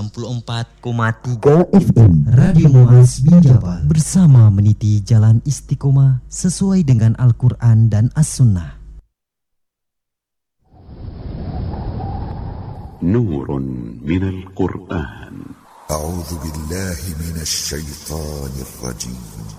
94,3 FM Radio Muaz Binjabal bersama meniti jalan istiqomah sesuai dengan Al-Quran dan As-Sunnah. Nurun minal Quran. A'udzu billahi minasy syaithanir rajim.